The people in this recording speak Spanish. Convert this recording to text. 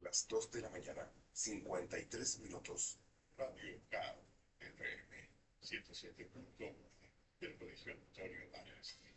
las 2 de la mañana, 53 minutos. Radio Cao FM 107.1 del Colegio Antonio Varas.